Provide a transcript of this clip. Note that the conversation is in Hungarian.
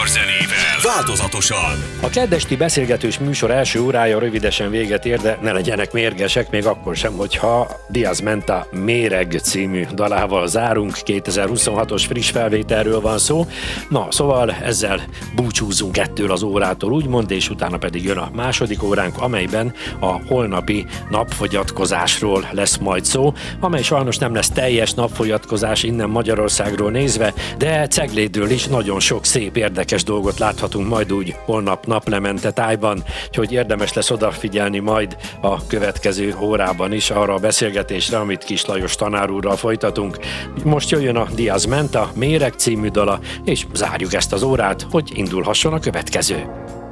magyar zenével. Változatosan. A keddesti beszélgetős műsor első órája rövidesen véget ér, de ne legyenek mérgesek, még akkor sem, hogyha Diaz Menta Méreg című dalával zárunk. 2026-os friss felvételről van szó. Na, szóval ezzel búcsúzunk ettől az órától, úgymond, és utána pedig jön a második óránk, amelyben a holnapi napfogyatkozásról lesz majd szó, amely sajnos nem lesz teljes napfogyatkozás innen Magyarországról nézve, de Ceglédről is nagyon sok szép, érdekes dolgot láthatunk majd úgy holnap naplemente tájban, úgyhogy érdemes lesz odafigyelni majd a következő órában is arra a beszélgetésre, amit Kis Lajos tanár úrral folytatunk. Most jöjjön a Diaz Menta Méreg című dala, és zárjuk ezt az órát, hogy indulhasson a következő.